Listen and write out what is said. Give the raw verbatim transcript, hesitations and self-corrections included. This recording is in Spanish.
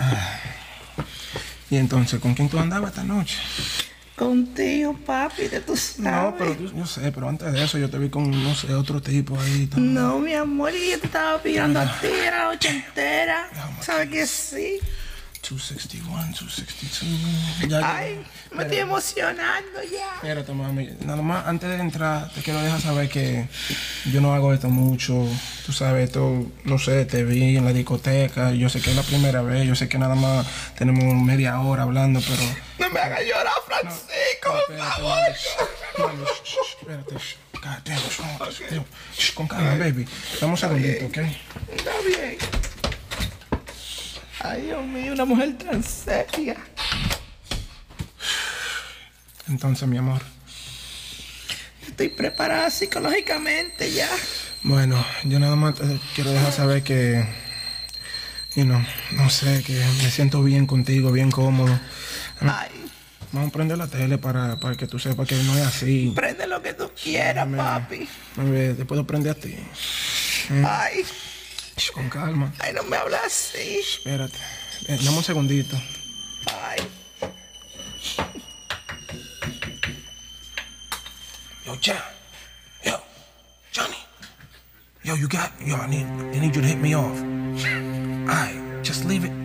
Y entonces, ¿con quién tú andabas esta noche? Contigo, papi, de tú sabes. No, pero tú, yo sé, pero antes de eso yo te vi con, no sé, otro tipo ahí. También. No, mi amor, y yo te estaba pillando a ti, era la noche entera. ¿Sabes que sí? doscientos sesenta y uno, doscientos sesenta y dos. Ya, Ay, me estoy emocionando ya. Espérate, mami. Nada más, antes de entrar, te quiero dejar saber que yo no hago esto mucho. Tú sabes, esto, no sé, te vi en la discoteca. Yo sé que es la primera vez. Yo sé que nada más tenemos media hora hablando, pero... No me hagas llorar, Francisco, no, por espérate, favor. mami. Mami, shh, shh, espérate. Shh. God damn, what's wrong? Okay. Shh, con calma, baby. Dame un segundito, ¿ok? Está bien. Ay, Dios mío, una mujer tan seria. Entonces, mi amor. Estoy preparada psicológicamente ya. Bueno, yo nada más te quiero dejar saber que... You know, no sé, que me siento bien contigo, bien cómodo. Ay, Vamos a prender la tele para, para que tú sepas que no es así. prende lo que tú quieras, Dame- papi. dame, te puedo prender a ti. Ay, Shh, con calma. ay, no me hablas así. Espérate. Eh, dame un segundito. Ay, Yo, John. Yo, Johnny. Yo, you got... Yo, I need, I need you to hit me off. All right, just leave it.